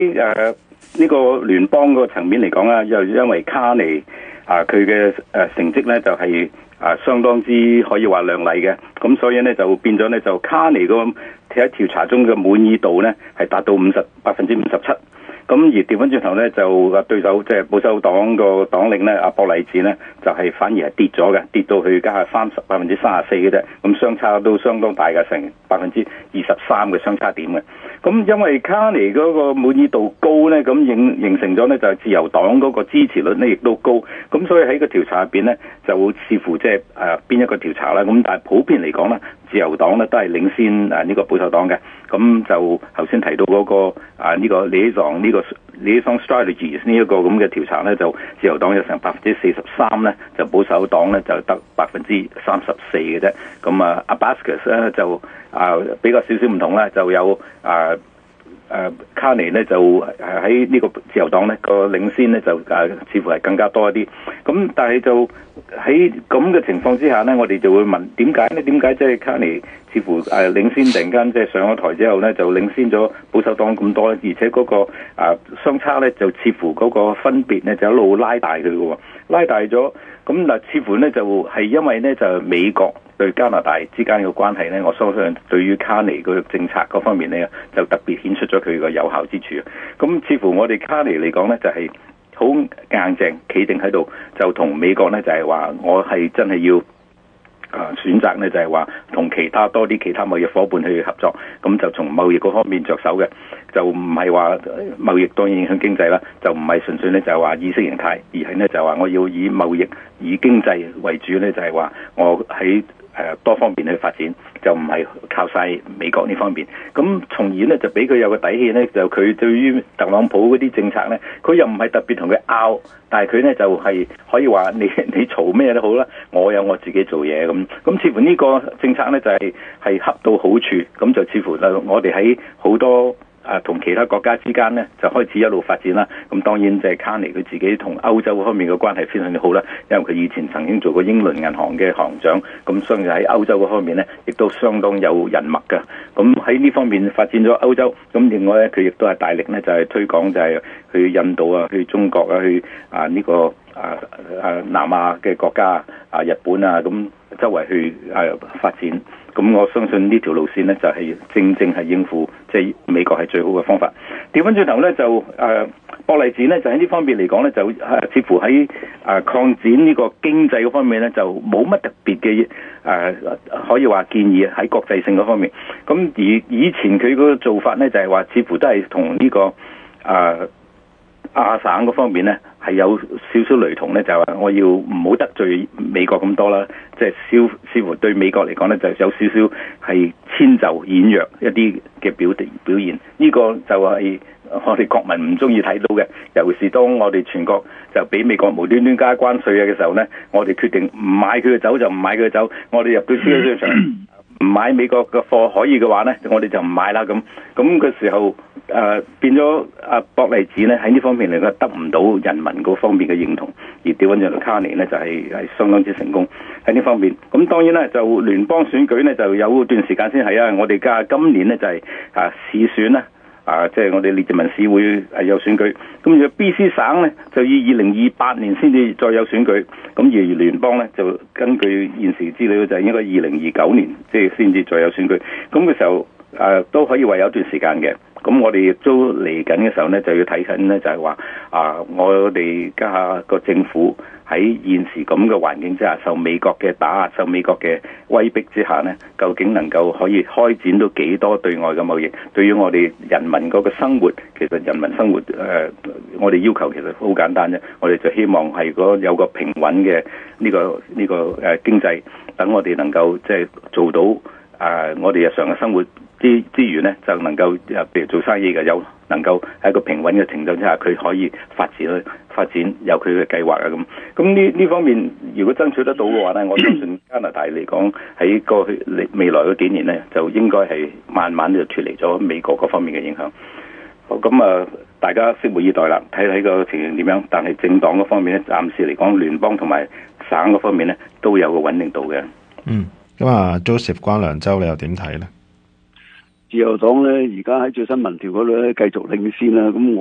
呢個聯邦個層面嚟講啦，又因為卡尼佢嘅成績咧就係相當之可以話亮麗嘅，咁所以咧就變咗咧就卡尼個喺調查中嘅滿意度咧係達到57%。咁而調翻轉頭咧，就對手即係保守黨個黨領咧，阿博勵治咧，就係反而係跌咗嘅，跌到去加34%嘅啫。咁相差都相當大嘅，成23%嘅相差點嘅。咁因為卡尼嗰個滿意度高咧，咁形成咗咧就係自由黨嗰個支持率咧亦都高。咁所以喺個調查入邊咧，就會視乎即係邊一個調查啦。咁但係普遍嚟講咧，自由黨咧都係領先呢個保守黨嘅。咁就頭先提到嗰個呢個liaison strategies 呢一個咁嘅調查咧，就自由黨有成43%咧，就保守黨咧就得34%嘅啫。咁Abascus 咧就比較少少唔同啦，就有卡尼咧就喺呢個自由黨咧個領先咧就似乎係更加多一啲。咁但係就喺咁嘅情況之下咧，我哋就會問點解咧？點解即係卡尼似乎領先，突然間即係上咗台之後咧就領先咗保守黨咁多，而且嗰個相差咧就似乎嗰個分別咧就一路拉大佢嘅喎，拉大咗。咁嗱，似乎咧就係因為咧就美國對加拿大之間嘅關係咧，我相信對於卡尼個政策嗰方面咧就特別顯出咗佢個有效之處。咁似乎我哋卡尼嚟講咧就係好硬淨企定喺度，就同美國咧就係話我係真係要選擇咧就係話同多啲其他貿易夥伴去合作，咁就從貿易嗰方面着手嘅，就唔係話貿易當然影響經濟啦，就唔係純粹咧就係話意識形態，而係咧就係話我要以貿易以經濟為主咧，就係話我喺多方面去發展，就唔係靠晒美國呢方面。咁從而咧就俾佢有個底氣咧，就佢對於特朗普嗰啲政策咧，佢又唔係特別同佢拗，但係佢咧就係可以話你嘈咩都好啦，我有我自己做嘢咁。咁似乎呢個政策咧就係恰到好處，咁就似乎我哋喺好多同其他國家之間咧就開始一路發展啦。咁當然即係卡尼佢自己同歐洲方面嘅關係非常之好啦，因為佢以前曾經做過英倫銀行嘅行長，咁所以喺歐洲嗰方面咧亦都相當有人脈㗎。咁喺呢方面發展咗歐洲，咁另外咧佢亦都係大力咧就係推廣就係去印度啊、去中國啊、去呢個南亞嘅國家日本啊，咁周圍去發展。咁我相信呢條路線呢，就係正係應付即係美國係最好嘅方法。調翻轉頭呢，就博勵治呢，就喺呢方面嚟講呢，就似乎喺擴展呢個經濟嗰方面呢，就冇乜特別嘅可以話建議喺國際性嗰方面。咁而以前佢嗰個做法呢，就係話似乎都係同呢個亞省嗰方面呢，係有少少雷同咧，就係話我要唔好得罪美國咁多啦，即係似乎對美國嚟講咧，就有少少係遷就軟弱一啲嘅表現。呢個就係我哋國民唔中意睇到嘅，尤其是當我哋全國就俾美國無端端加關稅嘅時候咧，我哋決定唔買佢嘅酒就唔買佢嘅酒，我哋入到超級市場唔買美國嘅貨可以嘅話咧，我哋就唔買啦咁嘅時候。變咗博勵治咧喺呢方面嚟講得唔到人民嗰方面嘅認同，而調翻轉卡尼咧就係相當之成功喺呢方面。咁當然啦，就聯邦選舉咧就有段時間先係啊，我哋今年咧就係市選啦，即係我哋列治文市會有選舉。咁而 BC 省咧就以2028年先至再有選舉，咁而聯邦咧就根據現時資料就應該2029年即係先至再有選舉。咁嘅時候都可以話有一段時間嘅。咁我哋亦都嚟緊嘅時候咧，就要睇緊咧，就係話我哋家下個政府喺現時咁嘅環境之下，受美國嘅打壓、受美國嘅威逼之下咧，究竟能夠可以開展到幾多對外嘅貿易？對於我哋人民嗰個生活，其實人民生活我哋要求其實好簡單啫，我哋就希望係有個平穩嘅呢個經濟，等我哋能夠即係做到我哋日常嘅生活。之餘咧，就能夠譬如做生意嘅有能夠喺一個平穩嘅程度之下，佢可以發展有佢嘅計劃啊咁。咁呢方面，如果爭取得到嘅話咧，我相信加拿大嚟講喺過去未來嗰幾年咧，就應該係慢慢就脫離咗美國嗰方面嘅影響。好咁大家拭目以待啦，睇睇個情形點樣。但係政黨嗰方面咧，暫時嚟講，聯邦同埋省嗰方面咧，都有個穩定度嘅。 咁Joseph 關良洲，你又點睇咧？ 自由黨咧而家喺最新民調嗰度咧繼續領先啦，咁